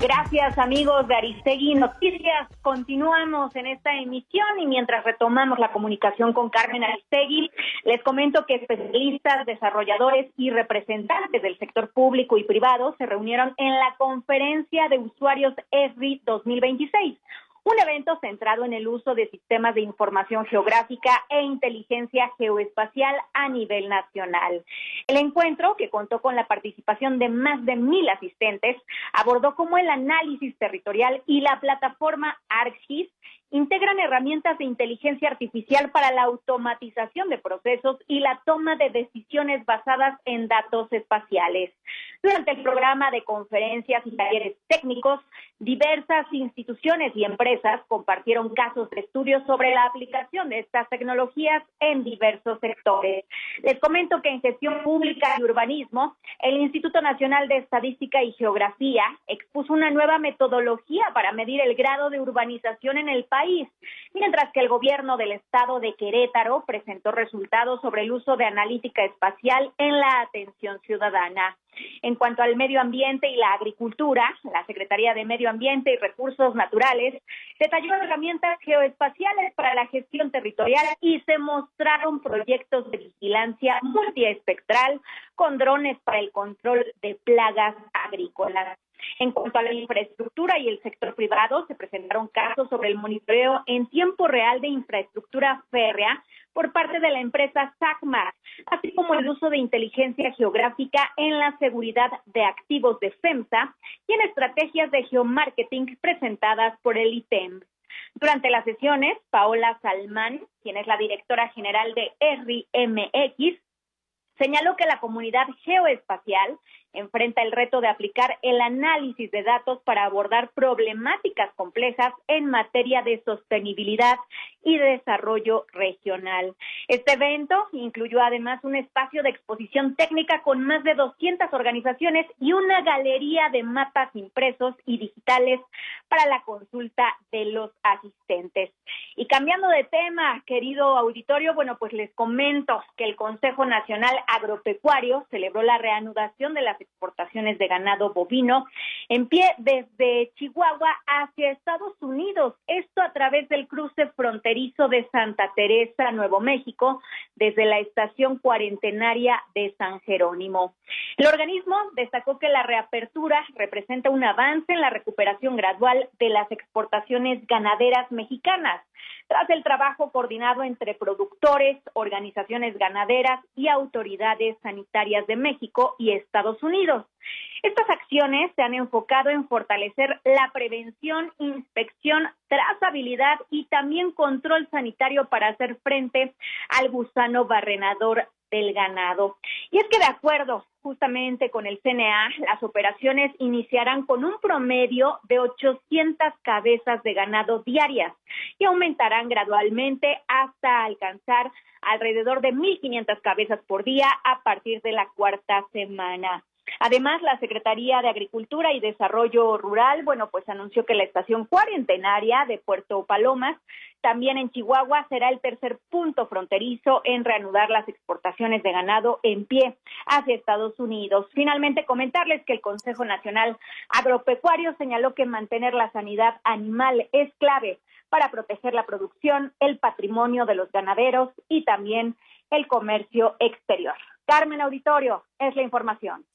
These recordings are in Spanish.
Gracias, amigos de Aristegui Noticias. Continuamos en esta emisión y mientras retomamos la comunicación con Carmen Aristegui, les comento que especialistas, desarrolladores y representantes del sector público y privado se reunieron en la Conferencia de Usuarios ESRI 2026. Un evento centrado en el uso de sistemas de información geográfica e inteligencia geoespacial a nivel nacional. El encuentro, que contó con la participación de más de 1,000 asistentes, abordó cómo el análisis territorial y la plataforma ArcGIS integran herramientas de inteligencia artificial para la automatización de procesos y la toma de decisiones basadas en datos espaciales. Durante el programa de conferencias y talleres técnicos, diversas instituciones y empresas compartieron casos de estudio sobre la aplicación de estas tecnologías en diversos sectores. Les comento que en gestión pública y urbanismo, el Instituto Nacional de Estadística y Geografía expuso una nueva metodología para medir el grado de urbanización en el país, mientras que el gobierno del estado de Querétaro presentó resultados sobre el uso de analítica espacial en la atención ciudadana. En cuanto al medio ambiente y la agricultura, la Secretaría de Medio Ambiente y Recursos Naturales detalló herramientas geoespaciales para la gestión territorial y se mostraron proyectos de vigilancia multiespectral con drones para el control de plagas agrícolas. En cuanto a la infraestructura y el sector privado, se presentaron casos sobre el monitoreo en tiempo real de infraestructura férrea por parte de la empresa SACMAR, así como el uso de inteligencia geográfica en la seguridad de activos de FEMSA y en estrategias de geomarketing presentadas por el ITEM. Durante las sesiones, Paola Salmán, quien es la directora general de ESRI MX, señaló que la comunidad geoespacial enfrenta el reto de aplicar el análisis de datos para abordar problemáticas complejas en materia de sostenibilidad y desarrollo regional. Este evento incluyó además un espacio de exposición técnica con más de 200 organizaciones y una galería de mapas impresos y digitales para la consulta de los asistentes. Y cambiando de tema, querido auditorio, pues les comento que el Consejo Nacional Agropecuario celebró la reanudación de las exportaciones de ganado bovino en pie desde Chihuahua hacia Estados Unidos, esto a través del cruce fronterizo de Santa Teresa, Nuevo México, desde la estación cuarentenaria de San Jerónimo. El organismo destacó que la reapertura representa un avance en la recuperación gradual de las exportaciones ganaderas mexicanas, tras el trabajo coordinado entre productores, organizaciones ganaderas y autoridades sanitarias de México y Estados Unidos. Estas acciones se han enfocado en fortalecer la prevención, inspección, trazabilidad y también control sanitario para hacer frente al gusano barrenador del ganado. Y es que de acuerdo justamente con el CNA, las operaciones iniciarán con un promedio de 800 cabezas de ganado diarias y aumentarán gradualmente hasta alcanzar alrededor de 1,500 cabezas por día a partir de la cuarta semana. Además, la Secretaría de Agricultura y Desarrollo Rural, anunció que la estación cuarentenaria de Puerto Palomas, también en Chihuahua, será el tercer punto fronterizo en reanudar las exportaciones de ganado en pie hacia Estados Unidos. Finalmente, comentarles que el Consejo Nacional Agropecuario señaló que mantener la sanidad animal es clave para proteger la producción, el patrimonio de los ganaderos y también el comercio exterior. Carmen, auditorio, es la información.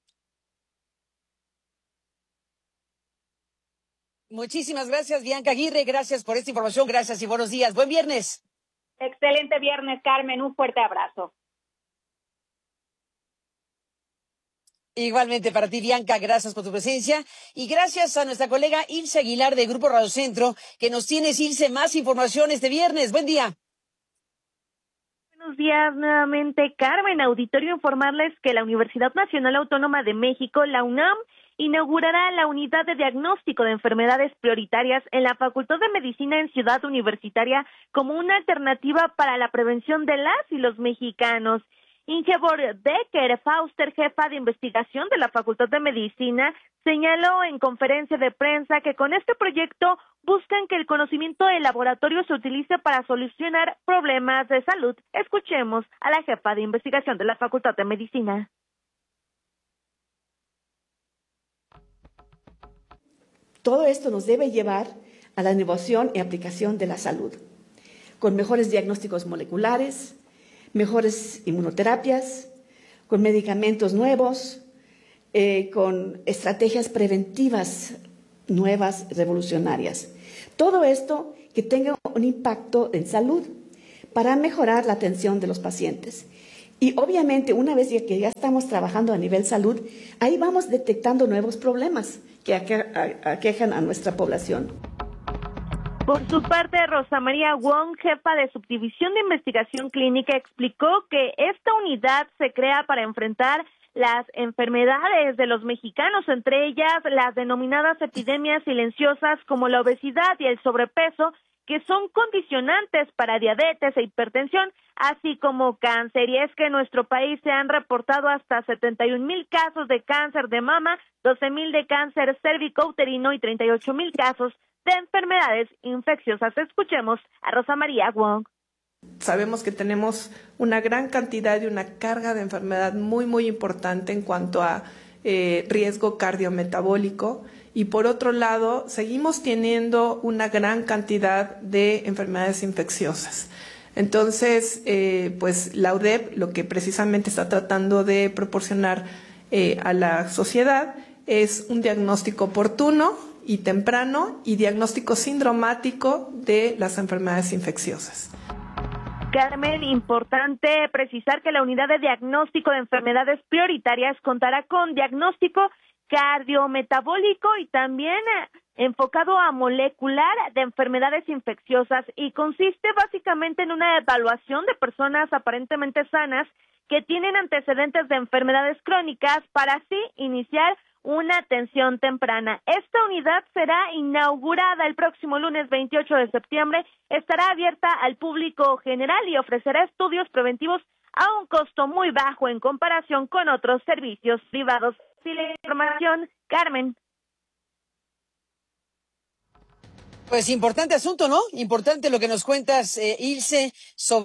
Muchísimas gracias, Bianca Aguirre. Gracias por esta información. Gracias y buenos días. Buen viernes. Excelente viernes, Carmen. Un fuerte abrazo. Igualmente para ti, Bianca. Gracias por tu presencia. Y gracias a nuestra colega Ilse Aguilar de Grupo Radio Centro, que nos tienes, Ilse, más información este viernes. Buen día. Buenos días nuevamente, Carmen. Auditorio, informarles que la Universidad Nacional Autónoma de México, la UNAM, inaugurará la unidad de diagnóstico de enfermedades prioritarias en la Facultad de Medicina en Ciudad Universitaria como una alternativa para la prevención de las y los mexicanos. Ingeborg Decker Fauster, jefa de investigación de la Facultad de Medicina, señaló en conferencia de prensa que con este proyecto buscan que el conocimiento del laboratorio se utilice para solucionar problemas de salud. Escuchemos a la jefa de investigación de la Facultad de Medicina. Todo esto nos debe llevar a la innovación y aplicación de la salud, con mejores diagnósticos moleculares, mejores inmunoterapias, con medicamentos nuevos, con estrategias preventivas nuevas, revolucionarias. Todo esto que tenga un impacto en salud para mejorar la atención de los pacientes. Y obviamente, una vez que ya estamos trabajando a nivel salud, ahí vamos detectando nuevos problemas que aquejan a nuestra población. Por su parte, Rosa María Wong, jefa de Subdivisión de Investigación Clínica, explicó que esta unidad se crea para enfrentar las enfermedades de los mexicanos, entre ellas las denominadas epidemias silenciosas como la obesidad y el sobrepeso, que son condicionantes para diabetes e hipertensión, así como cáncer. Y es que en nuestro país se han reportado hasta 71,000 casos de cáncer de mama, 12,000 de cáncer cérvico-uterino y 38,000 casos de enfermedades infecciosas. Escuchemos a Rosa María Wong. Sabemos que tenemos una gran cantidad y una carga de enfermedad muy importante en cuanto a riesgo cardiometabólico, y por otro lado seguimos teniendo una gran cantidad de enfermedades infecciosas. Entonces, pues la UDEP lo que precisamente está tratando de proporcionar a la sociedad es un diagnóstico oportuno y temprano y diagnóstico sindromático de las enfermedades infecciosas. Carmen, importante precisar que la unidad de diagnóstico de enfermedades prioritarias contará con diagnóstico cardiometabólico y también enfocado a molecular de enfermedades infecciosas, y consiste básicamente en una evaluación de personas aparentemente sanas que tienen antecedentes de enfermedades crónicas para así iniciar una atención temprana. Esta unidad será inaugurada el próximo lunes 28 de septiembre, estará abierta al público general y ofrecerá estudios preventivos a un costo muy bajo en comparación con otros servicios privados. Sí, la información, Carmen. Pues importante asunto, ¿no? Importante lo que nos cuentas, Ilse, sobre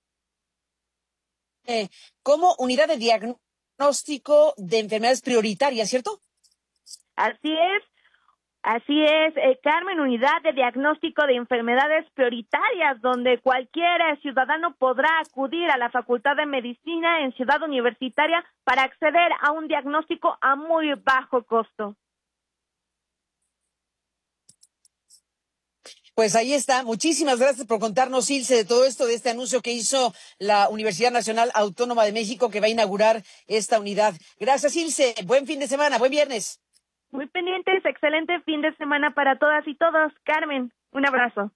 como unidad de diagnóstico de enfermedades prioritarias, ¿cierto? Así es, Carmen, unidad de diagnóstico de enfermedades prioritarias, donde cualquier ciudadano podrá acudir a la Facultad de Medicina en Ciudad Universitaria para acceder a un diagnóstico a muy bajo costo. Pues ahí está. Muchísimas gracias por contarnos, Ilse, de todo esto, de este anuncio que hizo la Universidad Nacional Autónoma de México, que va a inaugurar esta unidad. Gracias, Ilse. Buen fin de semana, buen viernes. Muy pendientes, excelente fin de semana para todas y todos. Carmen, un abrazo.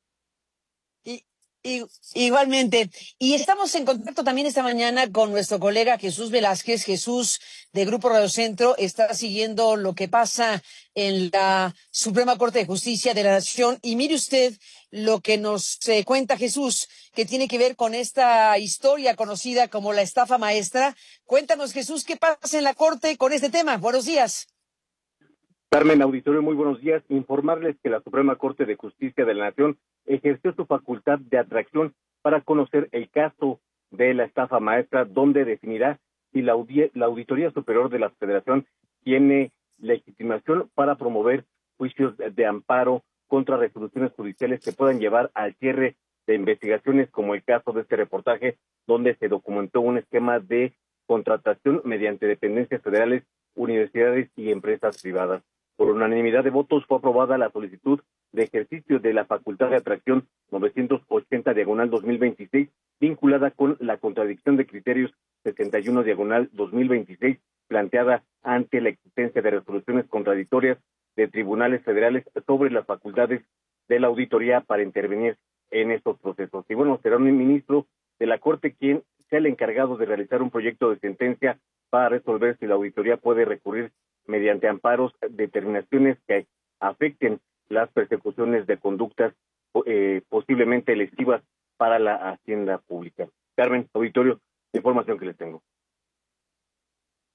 Igualmente. Y estamos en contacto también esta mañana con nuestro colega Jesús Velázquez. Jesús, de Grupo Radio Centro, está siguiendo lo que pasa en la Suprema Corte de Justicia de la Nación. Y mire usted lo que nos cuenta Jesús, que tiene que ver con esta historia conocida como la estafa maestra. Cuéntanos, Jesús, ¿qué pasa en la Corte con este tema? Buenos días. Carmen, auditorio, muy buenos días. Informarles que la Suprema Corte de Justicia de la Nación ejerció su facultad de atracción para conocer el caso de la estafa maestra, donde definirá si la Auditoría Superior de la Federación tiene legitimación para promover juicios de amparo contra resoluciones judiciales que puedan llevar al cierre de investigaciones, como el caso de este reportaje, donde se documentó un esquema de contratación mediante dependencias federales, universidades y empresas privadas. Por unanimidad de votos fue aprobada la solicitud de ejercicio de la facultad de atracción 980/2026, vinculada con la contradicción de criterios 61/2026, planteada ante la existencia de resoluciones contradictorias de tribunales federales sobre las facultades de la auditoría para intervenir en estos procesos. Y bueno, será un ministro de la Corte quien sea el encargado de realizar un proyecto de sentencia para resolver si la auditoría puede recurrir mediante amparos determinaciones que afecten las persecuciones de conductas posiblemente lesivas para la hacienda pública. Carmen, auditorio, la información que les tengo.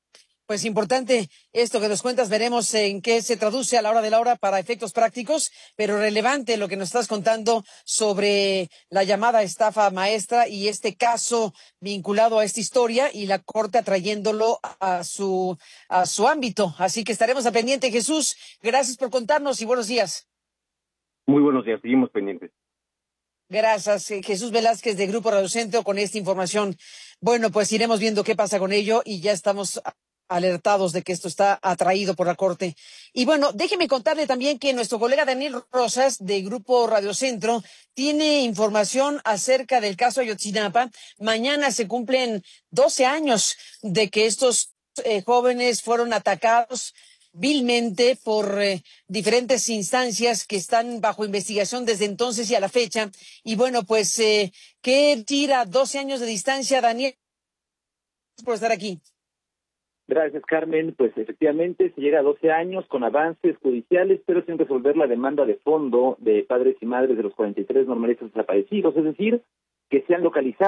Pues importante esto que nos cuentas, veremos en qué se traduce a la hora de la hora para efectos prácticos, pero relevante lo que nos estás contando sobre la llamada estafa maestra y este caso vinculado a esta historia y la Corte atrayéndolo a su ámbito. Así que estaremos a pendiente, Jesús. Gracias por contarnos y buenos días. Muy buenos días, seguimos pendientes. Gracias, Jesús Velázquez de Grupo Radio Centro con esta información. Bueno, pues iremos viendo qué pasa con ello y ya estamos alertados de que esto está atraído por la Corte. Y bueno, déjeme contarle también que nuestro colega Daniel Rosas, de Grupo Radio Centro, tiene información acerca del caso Ayotzinapa. Mañana se cumplen 12 años de que estos jóvenes fueron atacados vilmente por diferentes instancias que están bajo investigación desde entonces y a la fecha. Y bueno, pues, ¿qué tira 12 años de distancia, Daniel? Gracias por estar aquí. Gracias, Carmen. Pues efectivamente se llega a 12 años con avances judiciales, pero sin resolver la demanda de fondo de padres y madres de los 43 normalistas desaparecidos, es decir, que sean localizados